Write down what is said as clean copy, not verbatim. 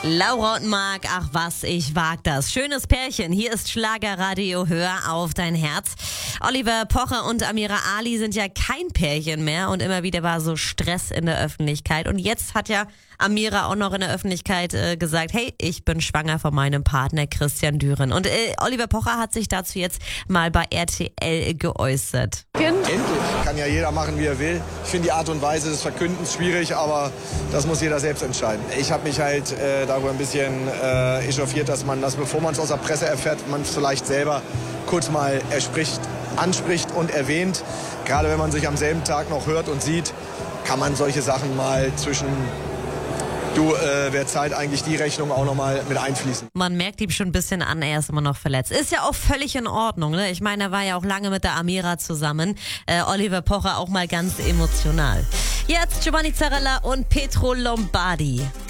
Laura und Marc, ach was, ich wag das. Schönes Pärchen, hier ist Schlagerradio, hör auf dein Herz. Oliver Pocher und Amira Ali sind ja kein Pärchen mehr und immer wieder war so Stress in der Öffentlichkeit. Und jetzt hat ja Amira auch noch in der Öffentlichkeit gesagt, hey, ich bin schwanger von meinem Partner Christian Düren. Und Oliver Pocher hat sich dazu jetzt mal bei RTL geäußert. Endlich kann ja jeder machen, wie er will. Ich finde die Art und Weise des Verkündens schwierig, aber das muss jeder selbst entscheiden. Ich habe mich halt darüber ein bisschen echauffiert, dass man das, bevor man es aus der Presse erfährt, man es vielleicht selber kurz mal anspricht und erwähnt. Gerade wenn man sich am selben Tag noch hört und sieht, kann man solche Sachen mal zwischen wer zahlt eigentlich die Rechnung auch nochmal mit einfließen. Man merkt ihm schon ein bisschen an, er ist immer noch verletzt. Ist ja auch völlig in Ordnung, ne? Ich meine, er war ja auch lange mit der Amira zusammen. Oliver Pocher auch mal ganz emotional. Jetzt Giovanni Zarella und Pietro Lombardi.